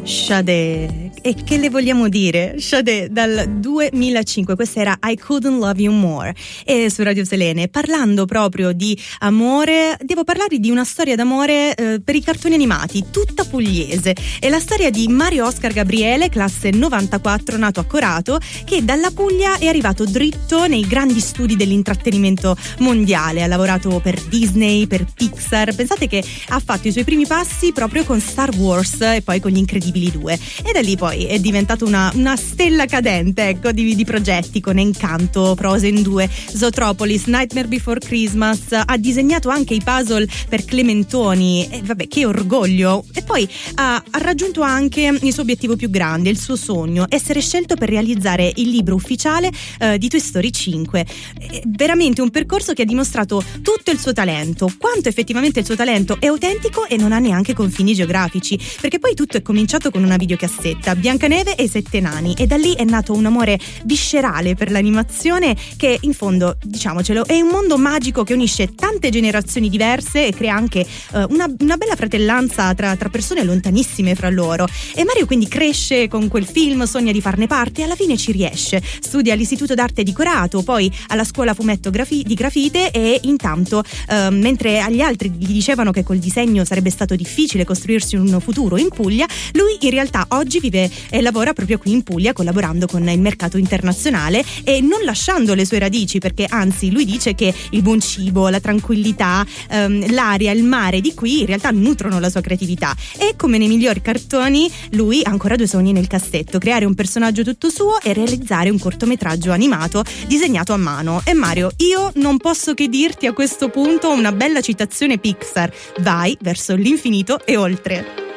Sade, e che le vogliamo dire? Sade dal 2005, questa era I Couldn't Love You More, e su Radio Selene, parlando proprio di amore, devo parlarvi di una storia d'amore per i cartoni animati, tutta pugliese. È la storia di Mario Oscar Gabriele, classe 94, nato a Corato, che dalla Puglia è arrivato dritto nei grandi studi dell'intrattenimento mondiale. Ha lavorato per Disney, per Pixar. Pensate che ha fatto i suoi primi passi proprio con Star Wars e poi con Gli Incredibili 2, e da lì poi è diventato una stella cadente, ecco, di progetti con Encanto, Frozen 2, Zootropolis, Nightmare Before Christmas. Ha disegnato anche i puzzle per Clementoni, e vabbè, che orgoglio. E poi ha raggiunto anche il suo obiettivo più grande, il suo sogno, essere scelto per realizzare il libro ufficiale di Toy Story 5. È veramente un percorso che ha dimostrato tutto il suo talento, quanto effettivamente il suo talento è autentico e non ha neanche confini geografici, perché poi tutto è cominciato con una videocassetta, Biancaneve e i 7 nani, e da lì è nato un amore viscerale per l'animazione che, in fondo, diciamocelo, è un mondo magico che unisce tante generazioni diverse e crea anche una bella fratellanza tra persone lontanissime fra loro. E Mario quindi cresce con quel film, sogna di farne parte e alla fine ci riesce. Studia all'Istituto d'Arte di Corato, poi alla scuola fumetto di grafite, e intanto mentre agli altri gli dicevano che col disegno sarebbe stato difficile costruirsi un futuro in Puglia, lui in realtà oggi vive e lavora proprio qui in Puglia, collaborando con il mercato internazionale e non lasciando le sue radici, perché anzi lui dice che il buon cibo, la tranquillità, l'aria, il mare di qui in realtà nutrono la sua creatività. E come nei migliori cartoni, lui ha ancora 2 sogni nel cassetto: creare un personaggio tutto suo e realizzare un cortometraggio animato disegnato a mano. E Mario, io non posso che dirti a questo punto una bella citazione Pixar: vai verso l'infinito e oltre.